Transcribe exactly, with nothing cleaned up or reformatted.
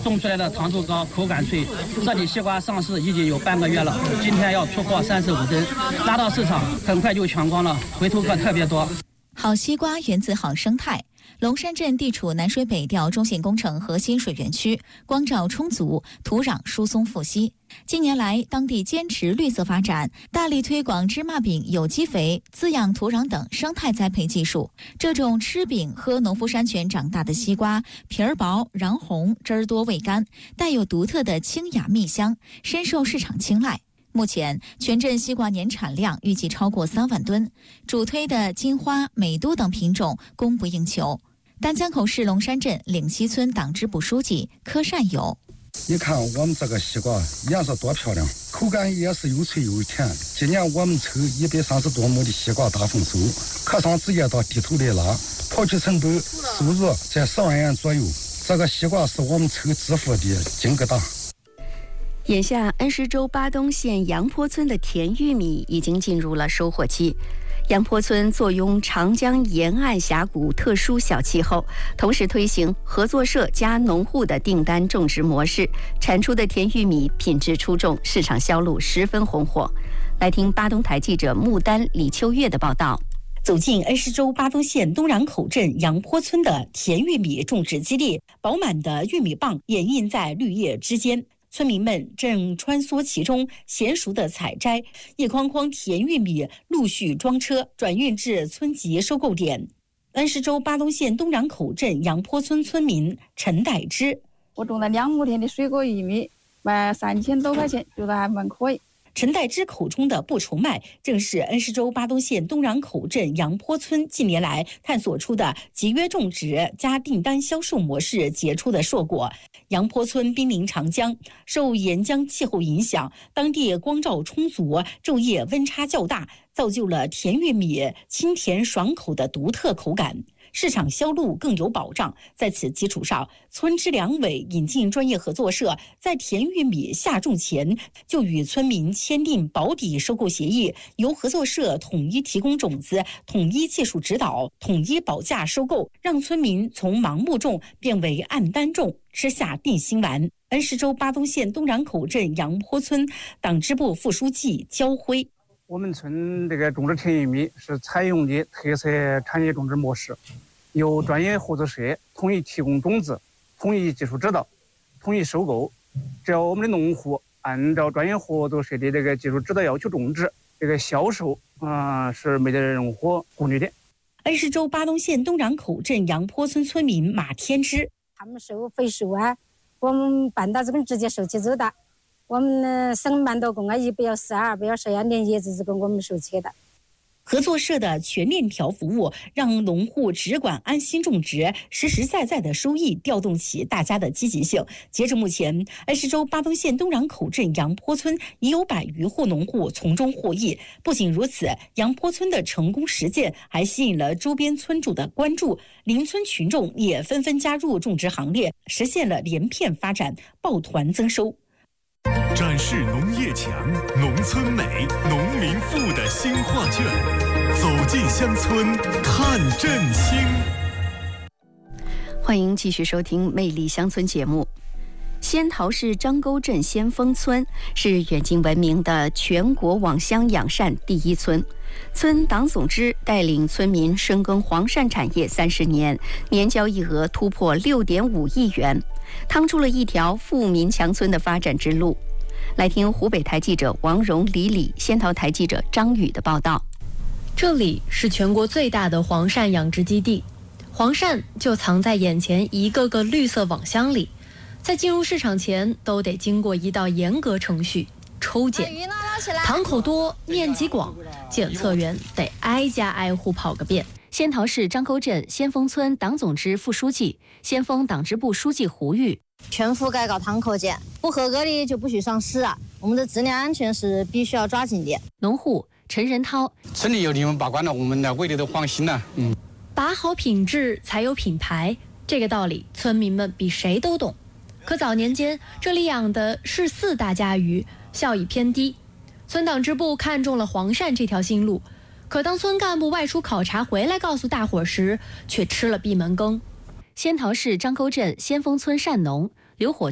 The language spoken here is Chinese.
种出来的糖度高，口感脆。这里西瓜上市已经有半个月了，今天要出货三十五吨，拉到市场很快就全光了，回头客特别多。 好西瓜源自好生态。龙山镇地处南水北调中信工程核心水源区，光照充足，土壤疏松富硒。近年来，当地坚持绿色发展，大力推广芝麻饼、有机肥、滋养土壤等生态栽培技术。这种吃饼喝农夫山泉长大的西瓜，皮儿薄、瓤红、汁儿多、味甘，带有独特的清雅蜜香，深受市场青睐。目前，全镇西瓜年产量预计超过三万吨，主推的金花、美都等品种供不应求。丹江口市龙山镇岭西村党支部书记柯善友： 你看我们这个西瓜颜色多漂亮，口感也是又脆又甜。今年我们抽一百三十多亩的西瓜大丰收，客商直接到地头来拉，刨去成本，收入在十万元左右。这个西瓜是我们抽致富的金疙瘩。 眼下，恩施州巴东县杨坡村的甜玉米已经进入了收获期。杨坡村坐拥长江沿岸峡谷特殊小气候，同时推行合作社加农户的订单种植模式，产出的甜玉米品质出众，市场销路十分红火。来听巴东台记者穆丹、李秋月的报道。 走进恩施州巴东县东壤口镇杨坡村的甜玉米种植基地，饱满的玉米棒掩映在绿叶之间。村民们正穿梭其中，娴熟地采摘，一筐筐甜玉米陆续装车转运至村级收购点。恩施州巴东县东壤口镇杨坡村村民陈代之： 我种了两亩田的水果玉米，卖三千多块钱，觉得还蛮可以。 陈代之口中的不愁麦，正是恩施州巴东县东壤口镇杨坡村近年来探索出的集约种植加订单销售模式结出的硕果。杨坡村濒临长江，受沿江气候影响，当地光照充足，昼夜温差较大，造就了甜玉米清甜爽口的独特口感。市场销路更有保障。在此基础上，村支两委引进专业合作社，在甜玉米下种前就与村民签订保底收购协议，由合作社统一提供种子、统一技术指导、统一保价收购，让村民从盲目种变为按单种，吃下定心丸。恩施州巴东县东壤口镇杨坡村党支部副书记焦辉： 我们村这个种植甜玉米是采用的特色产业种植模式，由专业合作社统一提供种子、统一技术指导、统一收购。只要我们的农户按照专业合作社的这个技术指导要求种植，这个销售啊、呃、是没得任何顾虑的。 恩施州巴东县东壤口镇杨坡村村民马天之： 他们收肥收啊，我们办到这个直接收起走的。我们呢省蛮多工啊，一不要十二，不要十二，连椰子这个我们收起的。 合作社的全链条服务，让农户只管安心种植，实实在在的收益调动起大家的积极性。截至目前，恩施州巴东县东壤口镇杨坡村已有百余户农户从中获益。不仅如此，杨坡村的成功实践还吸引了周边村主的关注，邻村群众也纷纷加入种植行列，实现了连片发展，抱团增收。 展示农业强、农村美、农民富的新画卷，走进乡村看振兴。 欢迎继续收听《魅力乡村》节目。仙桃市张沟镇先锋村是远近闻名的全国网箱养鳝第一村。村党总支带领村民深耕黄鳝产业三十年，年交易额突破六点五亿元，趟出了一条富民强村的发展之路。来听湖北台记者王荣、李李、仙桃台记者张宇的报道。 这里是全国最大的黄鳝养殖基地，黄鳝就藏在眼前一个个绿色网箱里，在进入市场前都得经过一道严格程序——抽检。塘口多，面积广，检测员得挨家挨户跑个遍。 仙桃市张沟镇先锋村党总支副书记、先锋党支部书记胡玉： 全覆盖搞塘口检，不合格的就不许上市啊！我们的质量安全是必须要抓紧的。 农户陈仁涛： 村里有你们把关了，我们的胃里都放心了。嗯， 把好品质才有品牌，这个道理村民们比谁都懂。可早年间这里养的是四大家鱼，效益偏低。村党支部看中了黄鳝这条新路，可当村干部外出考察回来告诉大伙时，却吃了闭门羹。 仙桃市张沟镇先锋村鳝农刘火